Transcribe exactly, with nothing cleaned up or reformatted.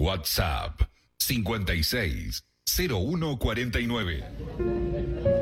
WhatsApp cincuenta y seis cero uno cuarenta y nueve.